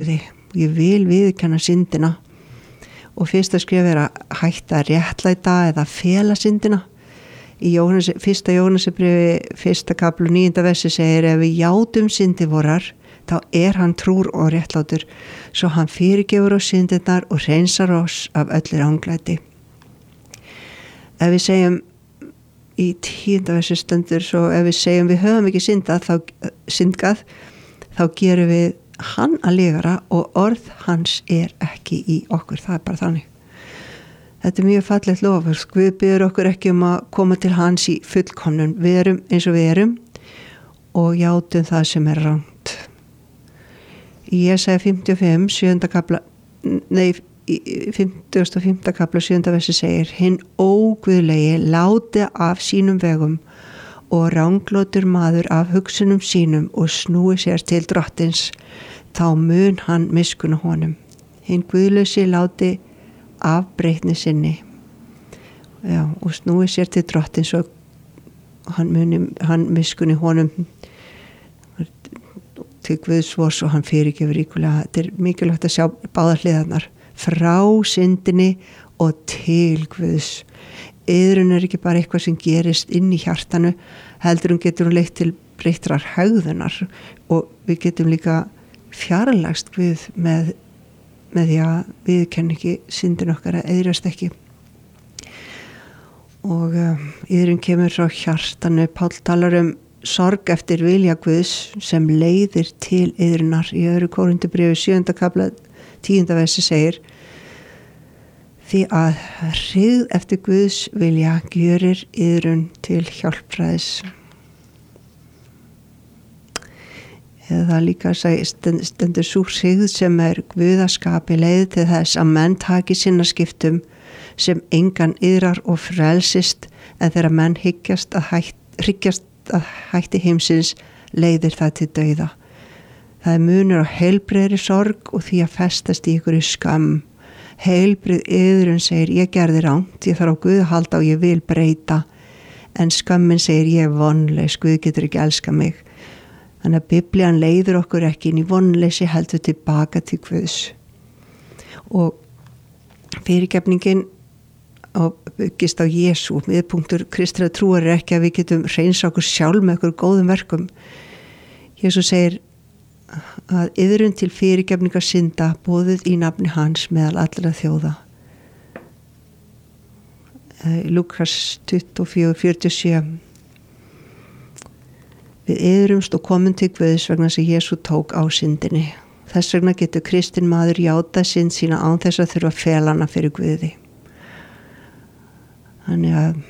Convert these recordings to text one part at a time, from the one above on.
Guði. Ég vil viðurkenna syndina og fyrsta skref að hætta að réttlæta eða fela syndina. Í fyrsta Jóhannesarbréfi 1. kapli 9. versi segir ef við játum syndir vorar þá hann trúr og réttlátur svo hann fyrirgefur oss syndirnar og hreinsar oss af öllu ranglæti. Ef við segjum í 10. versi stendur svo ef við segjum við höfum ekki syndgað þá gerum við hann að legara og orð hans ekki í okkur. Það bara þannig. Þetta mjög fallegt lofur. Guð biður okkur ekki að koma til hans í fullkomnun. Við erum eins og við erum og játum það sem rangt. Í Jesaja 55, 7. kapla, 55. kapla 7. versi segir hinn óguðlegi láti af sínum vegum og ranglótur maður af hugsunum sínum og snúi sér til drottins, þá mun hann miskunna honum. Hinn guðlausi láti af breytni sinni og snúi sér til drottins og hann miskunni honum til Guðs vors og hann fyrirgefur ríkulega. Þetta mikilvægt að sjá báðar hliðarnar frá syndinni og til Guðs. Iðrun ekki bara eitthvað sem gerist inn í hjartanu, heldur getur leitt til breyttrar hegðunar og við getum líka fjarlægst Guð með því að viðurkenna ekki syndin okkar að iðrast ekki. Og iðrun kemur frá hjartanu. Páll talar sorg eftir vilja Guðs sem leiðir til iðrunar. Í 2. Korinthubréfi 7. kapla 10. versi segir því að hryggð eftir Guðs vilja gjörir iðrun til hjálpræðis. Eða líka stendur sú hryggð sem guðaskapi leið til þess að menn taki sinnaskiptum sem engan iðrar og frelsist en þegar menn hyggjast að hætti heimsins leiðir það til dauða. Það munur á heilbrigðri sorg og því að festast í ykkur í skömm. Heilbrigð iðrun segir ég gerði rangt, ég þarf á Guð að halda og ég vil breyta, en skömmin segir ég vonlaus, Guð getur ekki elska mig. Þannig að Biblían leiður okkur ekki inn í vonleysi heldur tilbaka til Guðs. Og fyrirgefningin byggist á Jesú. Miðpunktur kristra trúar ekki að við getum hreinsa okkur sjálf með okkur góðum verkum. Jesú segir að iðrun til fyrirgefningar synda boðið í nafni hans meðal allra þjóða. Lúkas 24:47 Við iðrumst og komum til Guðs vegna sem Jesú tók á syndinni. Þess vegna getur kristinn maður játað synd sína án þess að þurfa að fela hana fyrir Guði. Þannig að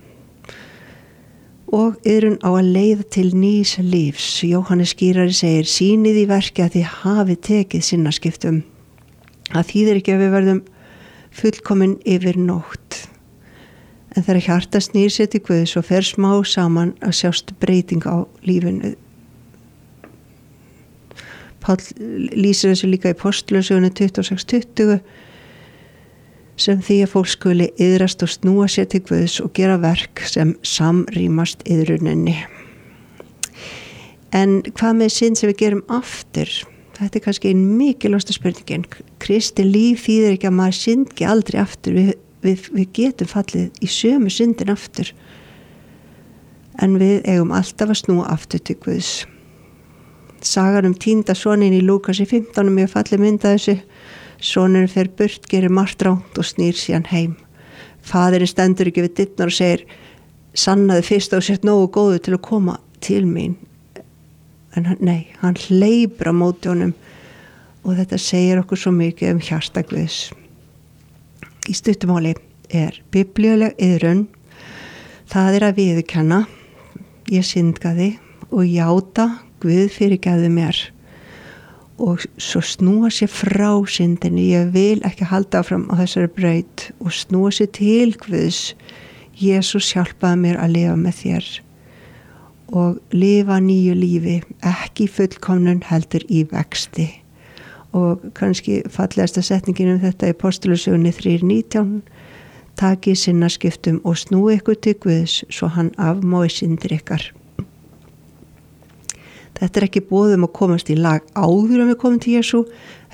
og iðrun á að leiða til nýs lífs. Jóhannes skýrari segir sýnið í verki að þið hafið tekið sinnaskiptum. Það þýðir ekki að við verðum fullkomin yfir nótt. En þegar hjarta snýr sér til Guðs og fer smá saman að sjást breyting á lífinu. Páll lýsir þessu líka í Postulunarssögunni 26:20 sem því að fólk skuli iðrast og snúa sér til Guðs og gera verk sem samrýmast iðruninni. En hvað með synd sem við gerum aftur? Þetta kannski ein mikilvægasta spurningin. Kristin líf þýðir ekki að maður syndgi aldrei aftur. Við getum fallið í sömu syndin aftur. En við eigum alltaf að snúa aftur til Guðs. Sagan týnda soninn í Lúkas 15 mjög fallið mynda þessu. Sonurinn fer burt, gerir margt rangt og snýr síðan heim. Faðirinn stendur ekki við dyrnar og segir sannaði fyrst og sett nógu góðu til að koma til mín. En nei, hann hleypur á móti honum og þetta segir okkur svo mikið hjarta Guðs. Í stuttumáli biblíuleg iðrun, það að viðurkenna, ég syndgaði og játa, Guð fyrirgefðu mér og svo snúa sér frá syndinni, ég vil ekki halda áfram á þessari braut og snúa sér til Guðs. Jesús hjálpaði mér að lifa með þér og lifa nýju lífi, ekki í fullkomnun heldur í vexti. Og kannski fallegasta setningin þetta í Postulunarssögunni 3:19 takið sinnaskiptum og snúið ykkur til Guðs svo hann afmói syndir ykkar. Þetta ekki boðum að komast í lag áður en við komum til Jesú,